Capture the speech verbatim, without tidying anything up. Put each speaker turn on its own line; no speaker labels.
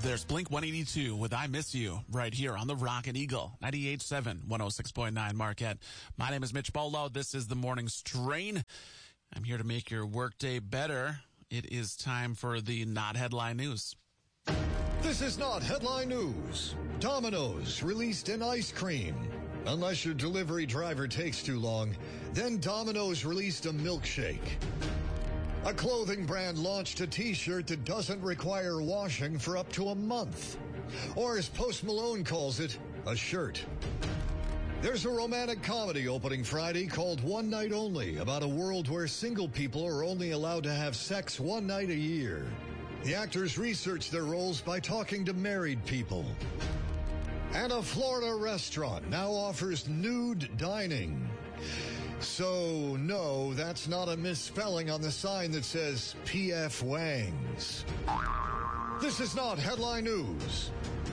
There's Blink one eighty-two with I Miss You right here on the Rocket Eagle, ninety-eight point seven, one oh six point nine Marquette. My name is Mitch Bolo. This is the Morning Strain. I'm here to make your workday better. It is time for the Not Headline News.
This is Not Headline News. Domino's released an ice cream. Unless your delivery driver takes too long, then Domino's released a milkshake. A clothing brand launched a t-shirt that doesn't require washing for up to a month. Or as Post Malone calls it, a shirt. There's a romantic comedy opening Friday called One Night Only, about a world where single people are only allowed to have sex one night a year. The actors research their roles by talking to married people. And a Florida restaurant now offers nude dining. So, no, that's not a misspelling on the sign that says P F Wangs. This is Not Headline News.